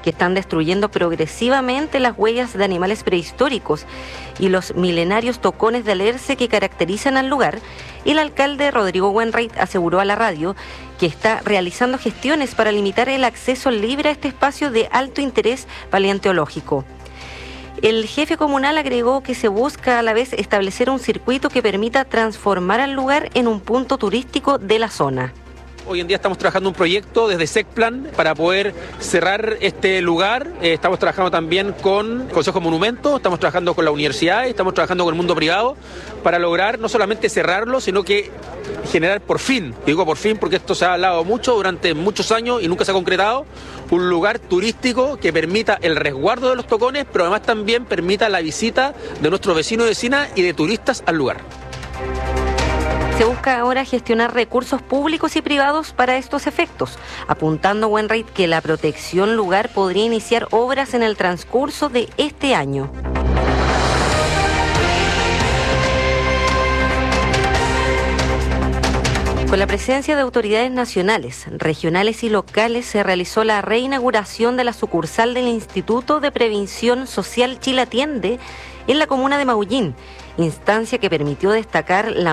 que están destruyendo progresivamente las huellas de animales prehistóricos y los milenarios tocones de alerce que caracterizan al lugar. El alcalde Rodrigo Wainwright aseguró a la radio que está realizando gestiones para limitar el acceso libre a este espacio de alto interés paleontológico. El jefe comunal agregó que se busca a la vez establecer un circuito que permita transformar al lugar en un punto turístico de la zona. Hoy en día estamos trabajando un proyecto desde SECPLAN para poder cerrar este lugar. Estamos trabajando también con Consejo Monumento, estamos trabajando con la universidad, estamos trabajando con el mundo privado para lograr no solamente cerrarlo, sino que generar por fin, digo por fin porque esto se ha hablado mucho durante muchos años y nunca se ha concretado, un lugar turístico que permita el resguardo de los tocones, pero además también permita la visita de nuestros vecinos y vecinas y de turistas al lugar. Se busca ahora gestionar recursos públicos y privados para estos efectos, apuntando Wainwright que la protección lugar podría iniciar obras en el transcurso de este año. Con la presencia de autoridades nacionales, regionales y locales se realizó la reinauguración de la sucursal del Instituto de Previsión Social Chile Atiende en la comuna de Maullín, instancia que permitió destacar la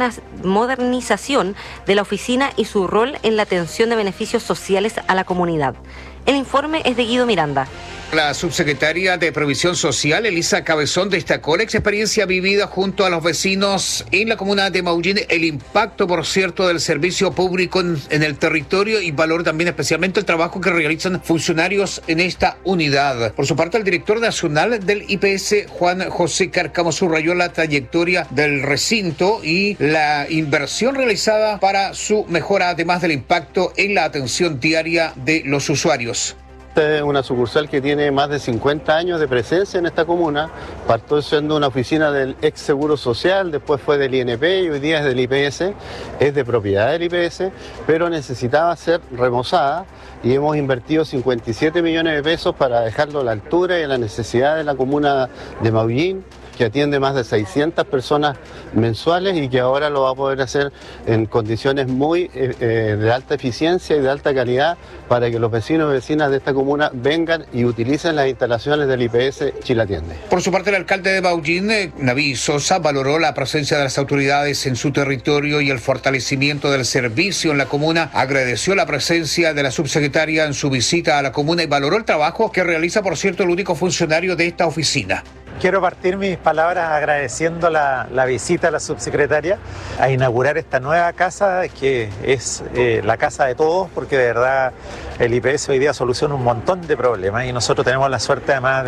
modernización de la oficina y su rol en la atención de beneficios sociales a la comunidad. El informe es de Guido Miranda. La subsecretaria de Previsión Social, Elisa Cabezón, destacó la experiencia vivida junto a los vecinos en la comuna de Maullín, el impacto, por cierto, del servicio público en el territorio y valor también especialmente el trabajo que realizan funcionarios en esta unidad. Por su parte, el director nacional del IPS, Juan José Cárcamo, subrayó la trayectoria del recinto y la inversión realizada para su mejora, además del impacto en la atención diaria de los usuarios. Esta es una sucursal que tiene más de 50 años de presencia en esta comuna. Partió siendo una oficina del ex Seguro Social, después fue del INP y hoy día es del IPS. Es de propiedad del IPS, pero necesitaba ser remozada y hemos invertido 57 millones de pesos para dejarlo a la altura y a la necesidad de la comuna de Maullín, que atiende más de 600 personas mensuales y que ahora lo va a poder hacer en condiciones muy de alta eficiencia y de alta calidad para que los vecinos y vecinas de esta comuna vengan y utilicen las instalaciones del IPS Chile Atiende. Por su parte, el alcalde de Maullín, Naví Sosa, valoró la presencia de las autoridades en su territorio y el fortalecimiento del servicio en la comuna. Agradeció la presencia de la subsecretaria en su visita a la comuna y valoró el trabajo que realiza, por cierto, el único funcionario de esta oficina. Quiero partir mis palabras agradeciendo la visita a la subsecretaria a inaugurar esta nueva casa que es la casa de todos, porque de verdad el IPS hoy día soluciona un montón de problemas y nosotros tenemos la suerte además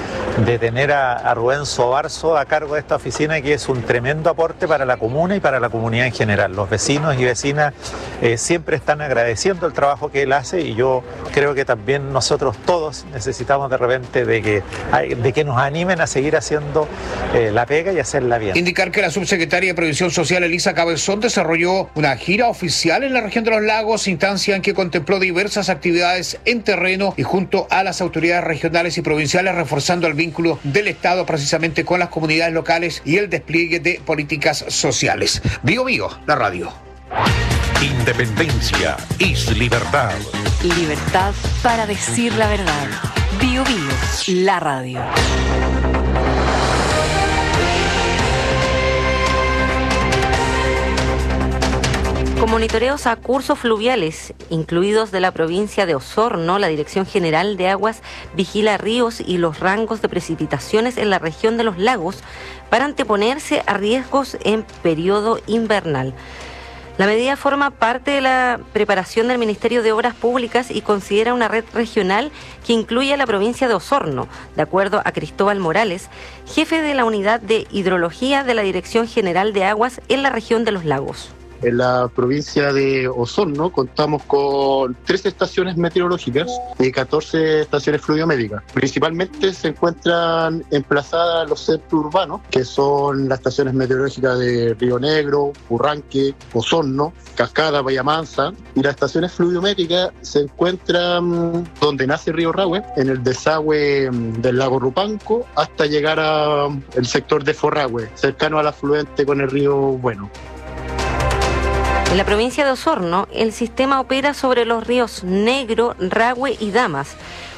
de tener a Rubén Sobarzo a cargo de esta oficina, que es un tremendo aporte para la comuna y para la comunidad en general. Los vecinos y vecinas siempre están agradeciendo el trabajo que él hace y yo creo que también nosotros todos necesitamos de repente de que nos animen a seguir haciendo la pega y hacerla bien. Indicar que la subsecretaria de Previsión Social, Elisa Cabezón, desarrolló una gira oficial en la región de los lagos, instancia en que contempló diversas actividades en terreno y junto a las autoridades regionales y provinciales, reforzando el vínculo del Estado precisamente con las comunidades locales y el despliegue de políticas sociales. Bio Bio, la radio. Independencia es libertad. Libertad para decir la verdad. Bio Bio, la radio. Con monitoreos a cursos fluviales, incluidos de la provincia de Osorno, la Dirección General de Aguas vigila ríos y los rangos de precipitaciones en la región de los lagos para anteponerse a riesgos en periodo invernal. La medida forma parte de la preparación del Ministerio de Obras Públicas y considera una red regional que incluye a la provincia de Osorno, de acuerdo a Cristóbal Morales, jefe de la Unidad de Hidrología de la Dirección General de Aguas en la región de los lagos. En la provincia de Osorno contamos con 13 estaciones meteorológicas y 14 estaciones fluviométricas. Principalmente se encuentran emplazadas en los centros urbanos, que son las estaciones meteorológicas de Río Negro, Purranque, Osorno, Cascada, Bahía Mansa. Y las estaciones fluviométricas se encuentran donde nace Río Rahue, en el desagüe del lago Rupanco, hasta llegar al sector de Forrahue, cercano al afluente con el río Bueno. En la provincia de Osorno, el sistema opera sobre los ríos Negro, Rahue y Damas,